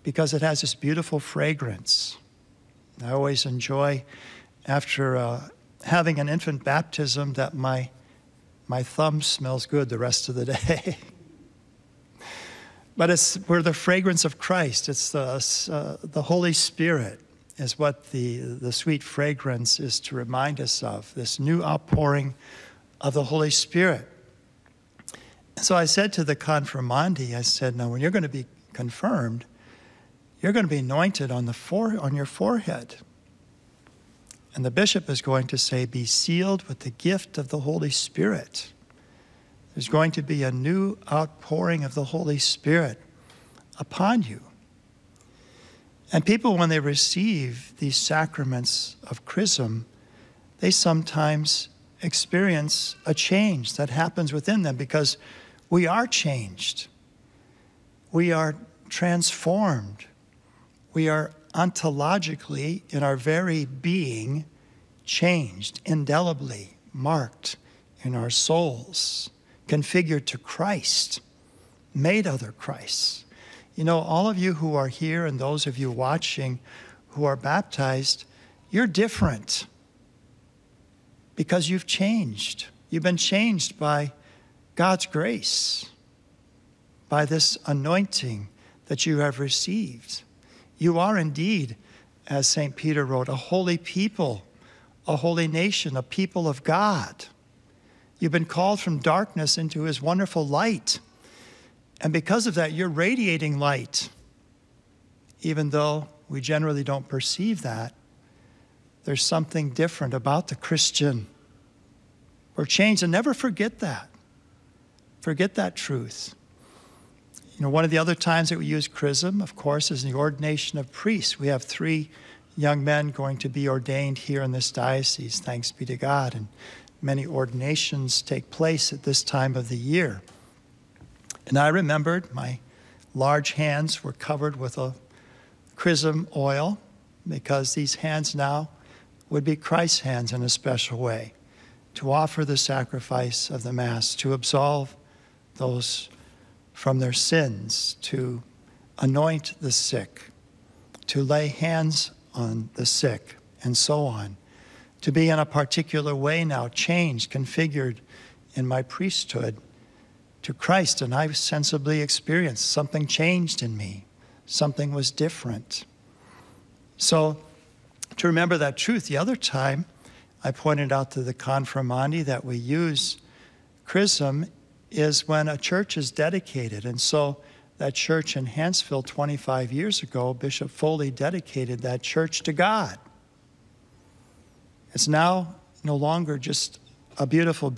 because it has this beautiful fragrance. I always enjoy, after having an infant baptism, that my thumb smells good the rest of the day. But we're the fragrance of Christ. It's the Holy Spirit is what the sweet fragrance is to remind us of, this new outpouring of the Holy Spirit. So I said to the confirmandi, I said, now when you're going to be confirmed, you're going to be anointed on your forehead. And the bishop is going to say, be sealed with the gift of the Holy Spirit. There's going to be a new outpouring of the Holy Spirit upon you. And people, when they receive these sacraments of chrism, they sometimes experience a change that happens within them, because we are changed. We are transformed. We are ontologically, in our very being, changed, indelibly marked in our souls, configured to Christ, made other Christs. You know, all of you who are here and those of you watching who are baptized, you're different because you've changed. You've been changed by God's grace, by this anointing that you have received. You are indeed, as St. Peter wrote, a holy people, a holy nation, a people of God. You've been called from darkness into his wonderful light. And because of that, you're radiating light. Even though we generally don't perceive that, there's something different about the Christian. We're changed, and never forget that. Forget that truth. You know, one of the other times that we use chrism, of course, is the ordination of priests. We have 3 young men going to be ordained here in this diocese, thanks be to God. And many ordinations take place at this time of the year. And I remembered my large hands were covered with a chrism oil, because these hands now would be Christ's hands in a special way, to offer the sacrifice of the Mass, to absolve those from their sins, to anoint the sick, to lay hands on the sick, and so on. To be in a particular way now, changed, configured in my priesthood to Christ, and I sensibly experienced something changed in me. Something was different. So to remember that truth, the other time I pointed out to the confirmandi that we use chrism is when a church is dedicated. And so that church in Hansville 25 years ago, Bishop Foley dedicated that church to God. It's now no longer just a beautiful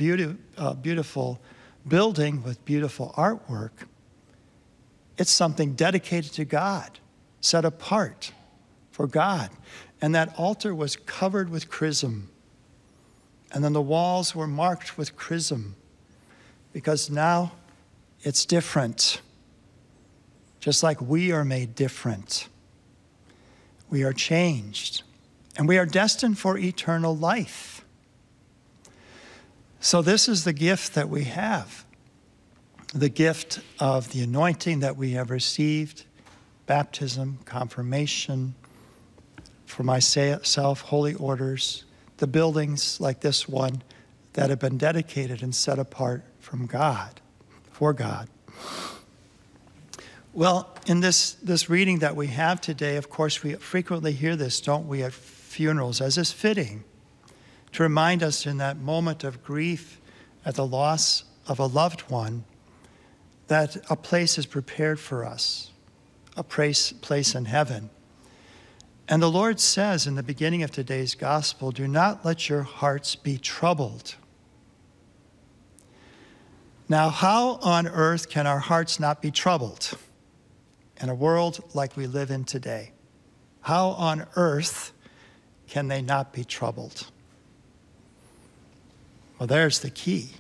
building with beautiful artwork. It's something dedicated to God, set apart for God. And that altar was covered with chrism. And then the walls were marked with chrism, because now it's different. Just like we are made different. We are changed. And we are destined for eternal life. So this is the gift that we have. The gift of the anointing that we have received, baptism, confirmation, for myself, holy orders, the buildings like this one that have been dedicated and set apart from God, for God. Well, in this reading that we have today, of course, we frequently hear this, don't we, at funerals, as is fitting, to remind us in that moment of grief at the loss of a loved one, that a place is prepared for us, a place in heaven. And the Lord says in the beginning of today's gospel, do not let your hearts be troubled. Now, how on earth can our hearts not be troubled in a world like we live in today? How on earth can they not be troubled? Well, there's the key.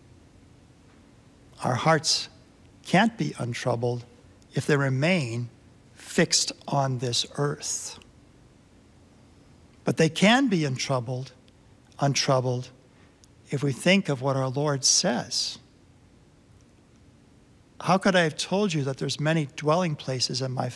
Our hearts can't be untroubled if they remain fixed on this earth. But they can be untroubled if we think of what our Lord says. How could I have told you that there's many dwelling places in my